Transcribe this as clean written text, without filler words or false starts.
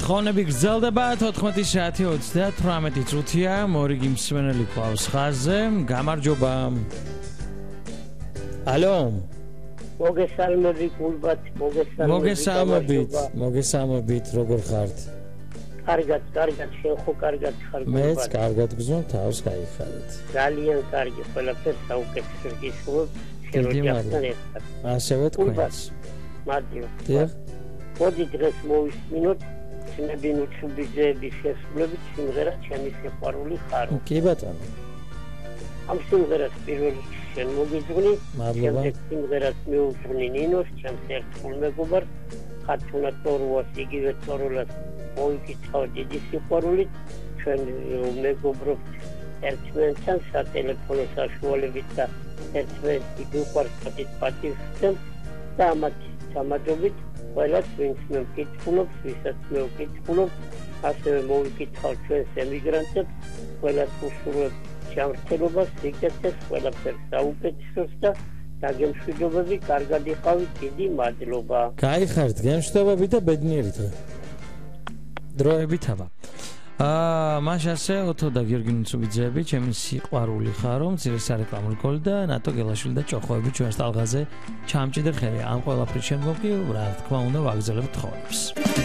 ხონები გრძელდება 14 საათი 38 წუთია მორიგი მსმენელი ყავს ხაზზე გამარჯობა ალო მოგესალმებით როგორ ხართ კარგად შენ ხო კარგად ხარ მეც კარგად გზნობ თავს გაიხარეთ ძალიან კარგი ყველაფერს საუკეთესო გისურვებ შეროჯახთან ერთად ასევე თქვენს მადლობა მოდი დღეს მოვისმინოთ ცნობილი უცნობიძეების შესრულებით სიმღერა ჩემი სიყვარული ხარო კი ბატონო ამ სიმღერას პირველ რიგში შენ მოგიძღვნი მადლობა სიმღერას მიუძღვნი ნინოს ჩემს ერთგულ მეგობარს ხათუნა ტორუას იგივე ტორულას მოვიკითხავ დიდი სიყვარულით ჩვენ მეგობრობთ ერთმანეთთან სატელეფონო საშუალებით და ერთმანეთი გვიყვარს პატივს და ამათი სამადობით ყველას ვინც მე ვკითხულობ, ვისაც მე ვკითხულობ, ასევე მოვიკითხავ ჩვენს ემიგრანტებს, ყველას უსურვებ ჯანმრთელობას, სიკეთეს, ყველაფერს საუკეთესოს და დაგემშვიდობები, კარგად იყავით, დიდი მადლობა. გაიხარეთ, გემშვიდობები და ბედნიერი დღე. დროებით აბა. მაშ ასე ოთო და გიორგი ნუცუბიძეები ჩემი სიყვარული ხარო მცირე სარეკლამო რგოლი და ნატო გელაშვილი და ჭოხოები ჩვენს ტალღაზე ჩამჭიდერ ხელი ამ ყველაფრის შემდგომ კი რა თქმა უნდა ვაგრძელებთ ხონებს